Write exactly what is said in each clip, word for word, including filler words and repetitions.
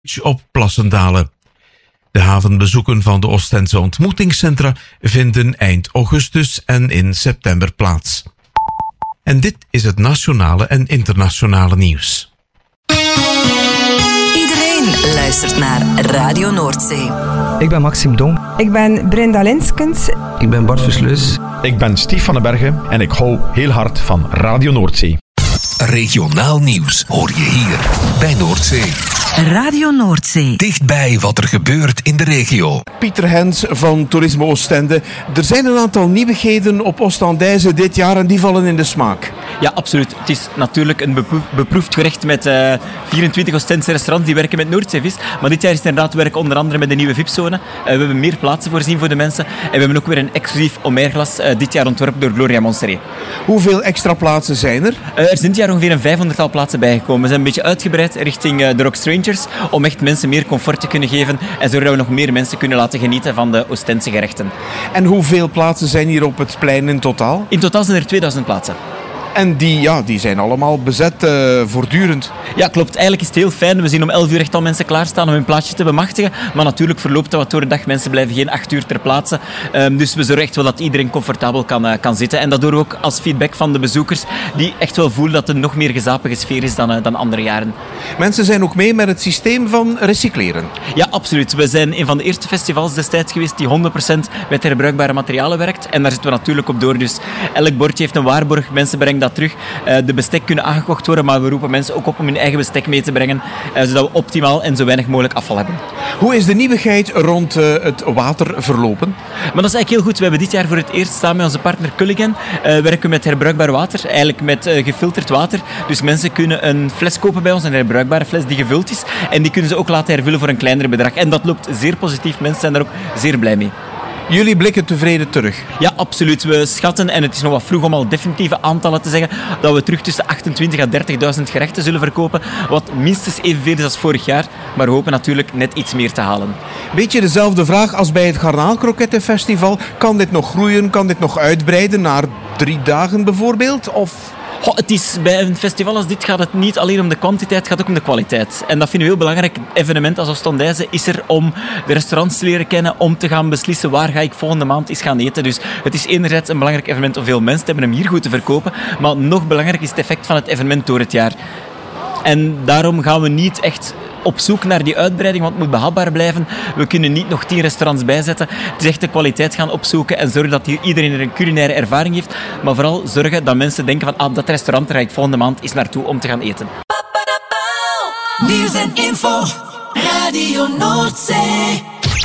op Plassendalen. De havenbezoeken van de Oostense ontmoetingscentra vinden eind augustus en in september plaats. En dit is het nationale en internationale nieuws. Iedereen luistert naar Radio Noordzee. Ik ben Maxime Dong. Ik ben Brenda Linskens. Ik ben Bart Versluis. Ik ben Stief van den Bergen en ik hou heel hard van Radio Noordzee. Regionaal nieuws hoor je hier bij Noordzee. Radio Noordzee. Dichtbij wat er gebeurt in de regio. Pieter Hens van Toerisme Oostende. Er zijn een aantal nieuwigheden op Oostendijze dit jaar en die vallen in de smaak. Ja, absoluut. Het is natuurlijk een beproef, beproefd gerecht met uh, vierentwintig Oostense restaurants die werken met Noordzeevis. Maar dit jaar is het inderdaad werk onder andere met de nieuwe V I P-zone. Uh, we hebben meer plaatsen voorzien voor de mensen. En we hebben ook weer een exclusief Omerglas, uh, dit jaar ontworpen door Gloria Montserrat. Hoeveel extra plaatsen zijn er? Uh, er zijn dit jaar ongeveer een vijfhonderdtal plaatsen bijgekomen. We zijn een beetje uitgebreid richting uh, de Rock Strangers, om echt mensen meer comfort te kunnen geven en zodat we nog meer mensen kunnen laten genieten van de Oostense gerechten. En hoeveel plaatsen zijn hier op het plein in totaal? In totaal zijn er tweeduizend plaatsen. En die, ja, die zijn allemaal bezet uh, voortdurend. Ja, klopt. Eigenlijk is het heel fijn. We zien om elf uur echt al mensen klaarstaan om hun plaatsje te bemachtigen. Maar natuurlijk verloopt dat wat door de dag. Mensen blijven geen acht uur ter plaatse. Um, dus we zorgen echt wel dat iedereen comfortabel kan, uh, kan zitten. En dat doen we ook als feedback van de bezoekers, die echt wel voelen dat het een nog meer gezapige sfeer is dan, uh, dan andere jaren. Mensen zijn ook mee met het systeem van recycleren. Ja, absoluut. We zijn een van de eerste festivals destijds geweest die honderd procent met herbruikbare materialen werkt. En daar zitten we natuurlijk op door. Dus elk bordje heeft een waarborg. Mensen brengen dat terug. Uh, de bestek kunnen aangekocht worden, maar we roepen mensen ook op om hun eigen bestek mee te brengen, uh, zodat we optimaal en zo weinig mogelijk afval hebben. Hoe is de nieuwigheid rond uh, het water verlopen? Maar dat is eigenlijk heel goed. We hebben dit jaar voor het eerst samen met onze partner Culligan uh, werken met herbruikbaar water, eigenlijk met uh, gefilterd water. Dus mensen kunnen een fles kopen bij ons, een herbruikbare fles die gevuld is, en die kunnen ze ook laten hervullen voor een kleiner bedrag. En dat loopt zeer positief. Mensen zijn daar ook zeer blij mee. Jullie blikken tevreden terug? Ja, absoluut. We schatten, en het is nog wat vroeg om al definitieve aantallen te zeggen, dat we terug tussen achtentwintigduizend à dertigduizend gerechten zullen verkopen, wat minstens evenveel is als vorig jaar, maar we hopen natuurlijk net iets meer te halen. Beetje dezelfde vraag als bij het Garnaalkrokettenfestival. Kan dit nog groeien? Kan dit nog uitbreiden naar drie dagen bijvoorbeeld? Of... Goh, het is, bij een festival als dit gaat het niet alleen om de kwantiteit, het gaat ook om de kwaliteit. En dat vinden we heel belangrijk. Een evenement als Oostendijze is er om de restaurants te leren kennen, om te gaan beslissen waar ga ik volgende maand eens gaan eten. Dus het is enerzijds een belangrijk evenement om veel mensen te hebben hem hier goed te verkopen, maar nog belangrijker is het effect van het evenement door het jaar. En daarom gaan we niet echt op zoek naar die uitbreiding, want het moet behapbaar blijven. We kunnen niet nog tien restaurants bijzetten. Het is echt de kwaliteit gaan opzoeken en zorgen dat hier iedereen een culinaire ervaring heeft. Maar vooral zorgen dat mensen denken van ah, dat restaurant daar ga ik volgende maand eens naartoe om te gaan eten. Nieuws en info. Radio Noordzee.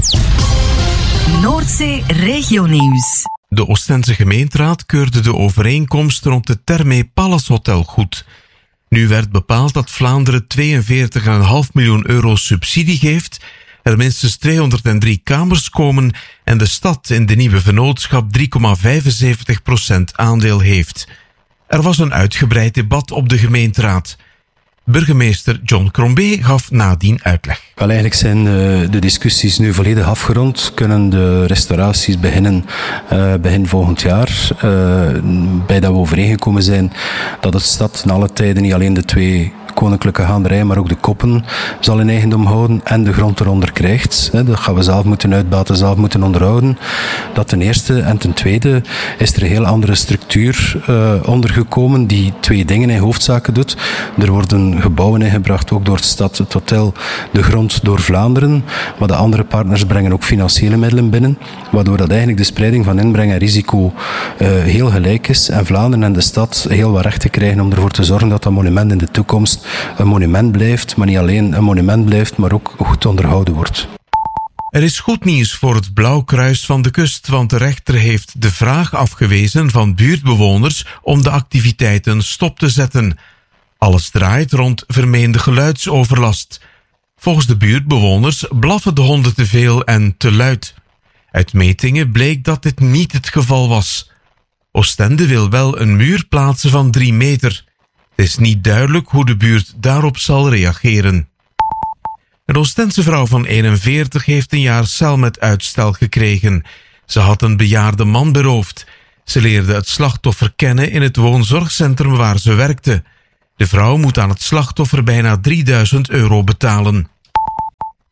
Noordzee Regionieuws. De Oostense gemeenteraad keurde de overeenkomst rond het Thermé Palace Hotel goed. Nu werd bepaald dat Vlaanderen tweeënveertig komma vijf miljoen euro subsidie geeft, er minstens tweehonderddrie kamers komen en de stad in de nieuwe vennootschap drie komma vijfenzeventig procent aandeel heeft. Er was een uitgebreid debat op de gemeenteraad. Burgemeester John Crombé gaf nadien uitleg. Wel, eigenlijk zijn uh, de discussies nu volledig afgerond. Kunnen de restauraties beginnen uh, begin volgend jaar. Uh, bij dat we overeengekomen zijn dat de stad na alle tijden niet alleen de twee koninklijke gaanderijen, maar ook de koppen zal in eigendom houden en de grond eronder krijgt. Dat gaan we zelf moeten uitbaten, zelf moeten onderhouden. Dat ten eerste. En ten tweede is er een heel andere structuur uh, ondergekomen die twee dingen in hoofdzaken doet. Er worden gebouwen ingebracht, ook door de stad, het hotel, de grond door Vlaanderen. Maar de andere partners brengen ook financiële middelen binnen, waardoor dat eigenlijk de spreiding van inbreng en risico uh, heel gelijk is en Vlaanderen en de stad heel wat rechten krijgen om ervoor te zorgen dat dat monument in de toekomst een monument blijft, maar niet alleen een monument blijft, maar ook goed onderhouden wordt. Er is goed nieuws voor het Blauw Kruis van de Kust, want de rechter heeft de vraag afgewezen van buurtbewoners om de activiteiten stop te zetten. Alles draait rond vermeende geluidsoverlast. Volgens de buurtbewoners blaffen de honden te veel en te luid. Uit metingen bleek dat dit niet het geval was. Oostende wil wel een muur plaatsen van drie meter. Het is niet duidelijk hoe de buurt daarop zal reageren. Een Oostense vrouw van eenenveertig heeft een jaar cel met uitstel gekregen. Ze had een bejaarde man beroofd. Ze leerde het slachtoffer kennen in het woonzorgcentrum waar ze werkte. De vrouw moet aan het slachtoffer bijna drieduizend euro betalen.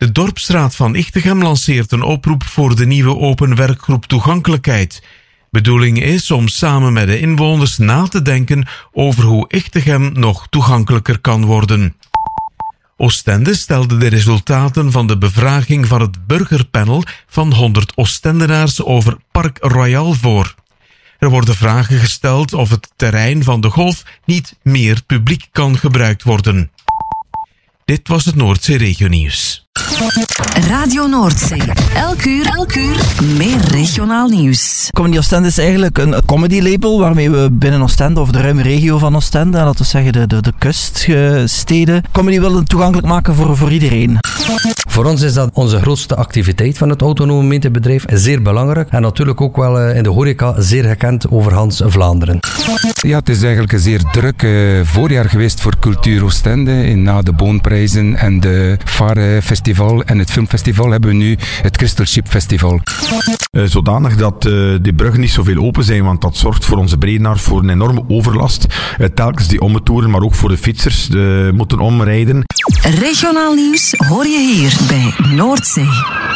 De Dorpsraad van Ichtegem lanceert een oproep voor de nieuwe open werkgroep Toegankelijkheid. Bedoeling is om samen met de inwoners na te denken over hoe Ichtegem nog toegankelijker kan worden. Oostende stelde de resultaten van de bevraging van het burgerpanel van honderd Oostendenaars over Park Royal voor. Er worden vragen gesteld of het terrein van de golf niet meer publiek kan gebruikt worden. Dit was het Noordzee Regionieuws. Radio Noordzee. Elk uur, elk uur meer regionaal nieuws. Comedy Oostende is eigenlijk een comedy label waarmee we binnen Oostende of de ruime regio van Oostende, laten we zeggen de, de, de kuststeden, comedy willen toegankelijk maken voor, voor iedereen. Voor ons is dat onze grootste activiteit van het autonome gemeentebedrijf. Zeer belangrijk en natuurlijk ook wel in de horeca zeer gekend over Hans Vlaanderen. Ja, het is eigenlijk een zeer druk uh, voorjaar geweest voor Cultuur Oostende. Na de Boonprijzen en de Vare Festival en het Filmfestival hebben we nu het Crystal Ship Festival. Uh, zodanig dat uh, die bruggen niet zoveel open zijn, want dat zorgt voor onze Bredenaars voor een enorme overlast. Uh, telkens die ommetoeren, maar ook voor de fietsers uh, moeten omrijden. Regionaal nieuws hoor je hier bij Noordzee.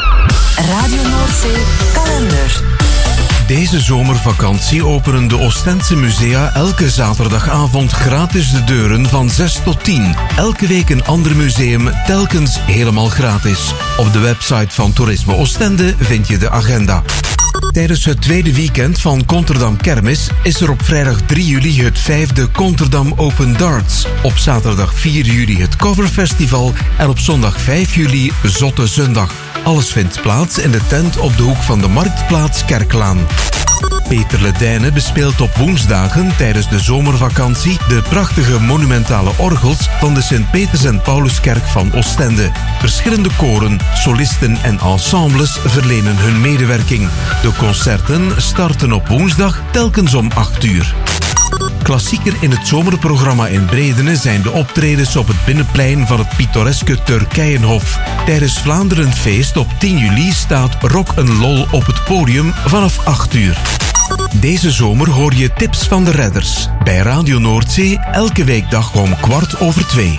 Radio Noordzee kalender. Deze zomervakantie openen de Oostense musea elke zaterdagavond gratis de deuren van zes tot tien. Elke week een ander museum, telkens helemaal gratis. Op de website van Toerisme Oostende vind je de agenda. Tijdens het tweede weekend van Konterdam Kermis is er op vrijdag drie juli het vijfde Konterdam Open Darts. Op zaterdag vier juli het Coverfestival en op zondag vijf juli Zotte Zondag. Alles vindt plaats in de tent op de hoek van de Marktplaats Kerklaan. Peter Ledijnen bespeelt op woensdagen tijdens de zomervakantie de prachtige monumentale orgels van de Sint-Peters en Pauluskerk van Oostende. Verschillende koren, solisten en ensembles verlenen hun medewerking. De concerten starten op woensdag telkens om acht uur. Klassieker in het zomerprogramma in Bredene zijn de optredens op het binnenplein van het pittoreske Turkijenhof. Tijdens Vlaanderenfeest op tien juli staat Rock en Lol op het podium vanaf acht uur. Deze zomer hoor je tips van de redders. Bij Radio Noordzee elke weekdag om kwart over twee.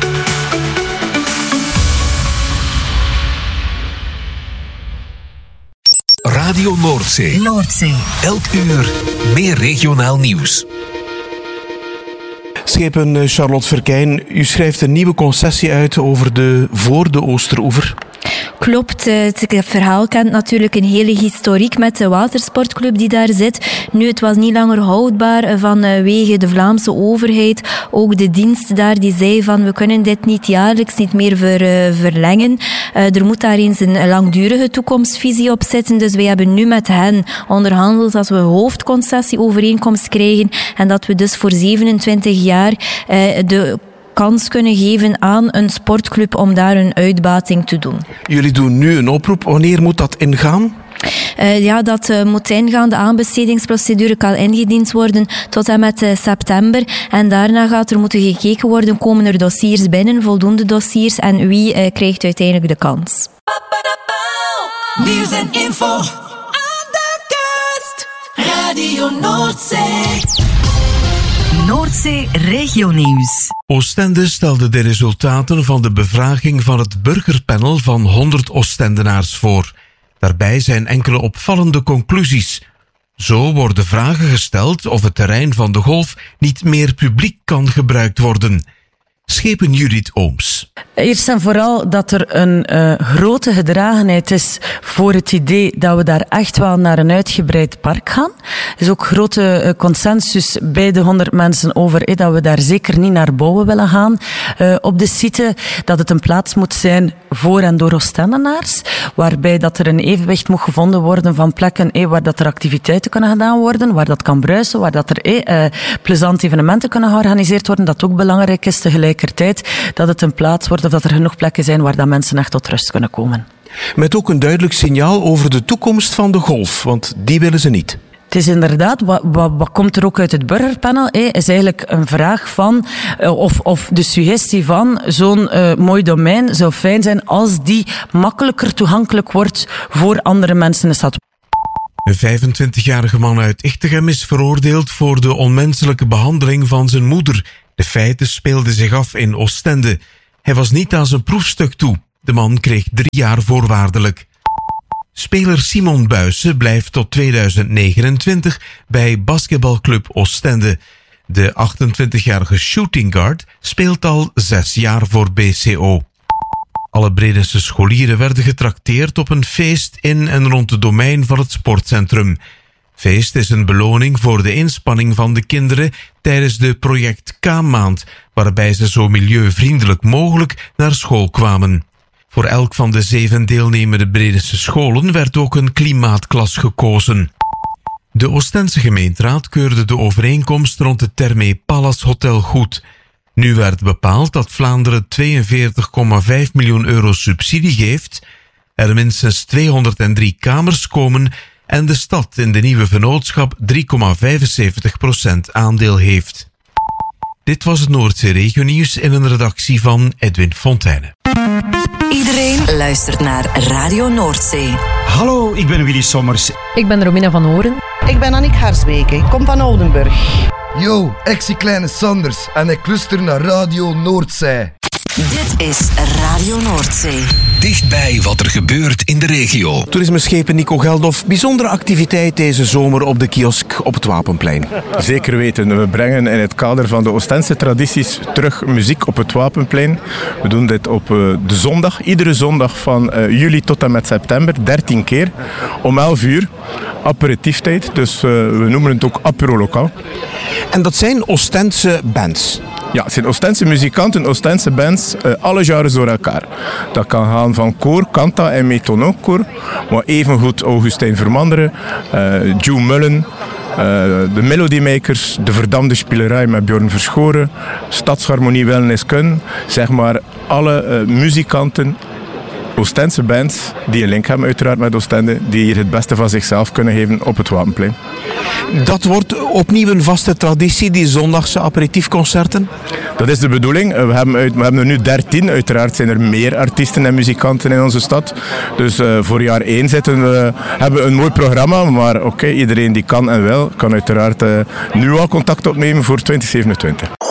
Radio Noordzee. Noordzee. Elk uur meer regionaal nieuws. Schepen Charlotte Verkijn, u schrijft een nieuwe concessie uit over de voor de Oosteroever. Klopt, het verhaal kent natuurlijk een hele historiek met de watersportclub die daar zit. Nu, het was niet langer houdbaar vanwege de Vlaamse overheid. Ook de dienst daar die zei van we kunnen dit niet jaarlijks niet meer ver, verlengen. Uh, er moet daar eens een langdurige toekomstvisie op zitten. Dus wij hebben nu met hen onderhandeld dat we hoofdconcessieovereenkomst krijgen en dat we dus voor zevenentwintig jaar uh, de kans kunnen geven aan een sportclub om daar een uitbating te doen. Jullie doen nu een oproep. Wanneer moet dat ingaan? Uh, ja, dat uh, moet ingaan. De aanbestedingsprocedure kan ingediend worden tot en met uh, september. En daarna gaat er moeten gekeken worden, komen er dossiers binnen, voldoende dossiers, en wie uh, krijgt uiteindelijk de kans. Nieuws en info aan de kust. Radio Noordzee. Noordzee Regionieuws. Oostende stelde de resultaten van de bevraging van het burgerpanel van honderd Oostendenaars voor. Daarbij zijn enkele opvallende conclusies. Zo worden vragen gesteld of het terrein van de golf niet meer publiek kan gebruikt worden. Schepen Judith Ooms. Eerst en vooral dat er een uh, grote gedragenheid is voor het idee dat we daar echt wel naar een uitgebreid park gaan. Er is ook grote uh, consensus bij de honderd mensen over eh, dat we daar zeker niet naar bouwen willen gaan uh, op de site. Dat het een plaats moet zijn voor en door Oostendenaars, waarbij dat er een evenwicht moet gevonden worden van plekken eh, waar dat er activiteiten kunnen gedaan worden, waar dat kan bruisen, waar dat er eh, uh, plezante evenementen kunnen georganiseerd worden. Dat ook belangrijk is tegelijkertijd dat het een plaats wordt of dat er genoeg plekken zijn waar dat mensen echt tot rust kunnen komen. Met ook een duidelijk signaal over de toekomst van de golf, want die willen ze niet. Het is inderdaad, wat, wat, wat komt er ook uit het burgerpanel, eh, is eigenlijk een vraag van, uh, of, of de suggestie van, zo'n uh, mooi domein zou fijn zijn als die makkelijker toegankelijk wordt voor andere mensen in de stad. Een vijfentwintigjarige man uit Ichtegem is veroordeeld voor de onmenselijke behandeling van zijn moeder. De feiten speelden zich af in Oostende. Hij was niet aan zijn proefstuk toe. De man kreeg drie jaar voorwaardelijk. Speler Simon Buijsen blijft tot tweeduizend negenentwintig bij basketbalclub Oostende. De achtentwintigjarige shooting guard speelt al zes jaar voor B C O. Alle Bredense scholieren werden getrakteerd op een feest in en rond het domein van het sportcentrum. Feest is een beloning voor de inspanning van de kinderen tijdens de Project K-maand, waarbij ze zo milieuvriendelijk mogelijk naar school kwamen. Voor elk van de zeven deelnemende Bredense scholen werd ook een klimaatklas gekozen. De Oostense gemeenteraad keurde de overeenkomst rond het Thermé Palace Hotel goed. Nu werd bepaald dat Vlaanderen tweeënveertig komma vijf miljoen euro subsidie geeft, er minstens tweehonderddrie kamers komen en de stad in de nieuwe vennootschap drie komma vijfenzeventig procent aandeel heeft. Dit was het Noordzee Regionieuws in een redactie van Edwin Fontijne. Iedereen luistert naar Radio Noordzee. Hallo, ik ben Willy Sommers. Ik ben Romina van Horen. Ik ben Annick Harsbeke, ik kom van Oudenburg. Yo, ik zie Kleine Sanders en ik luister naar Radio Noordzee. Dit is Radio Noordzee. Dichtbij wat er gebeurt in de regio. Toerismeschepen Nico Geldof, bijzondere activiteit deze zomer op de kiosk op het Wapenplein. Zeker weten, we brengen in het kader van de Oostense tradities terug muziek op het Wapenplein. We doen dit op uh, de zondag, iedere zondag van uh, juli tot en met september, dertien keer, om elf uur. Aperitieftijd, dus uh, we noemen het ook apero-lokaal. En dat zijn Oostense bands? Ja, het zijn Oostense muzikanten, Oostense bands, uh, alle genres door elkaar. Dat kan gaan van koor, kanta en metonokkoor, maar evengoed Augustijn Vermanderen, uh, Joe Mullen, uh, de Melodymakers, de Verdamde Spielerij met Bjorn Verschoren, Stadsharmonie Wellness Kun, zeg maar alle uh, muzikanten, Oostense bands die een link hebben uiteraard met Oostende, die hier het beste van zichzelf kunnen geven op het Wapenplein. Dat wordt opnieuw een vaste traditie, die zondagse aperitiefconcerten? Dat is de bedoeling. We hebben, uit, we hebben er nu dertien. Uiteraard zijn er meer artiesten en muzikanten in onze stad. Dus uh, voor jaar één zitten we, hebben we een mooi programma. Maar oké, okay, iedereen die kan en wil, kan uiteraard uh, nu al contact opnemen voor twintig zevenentwintig.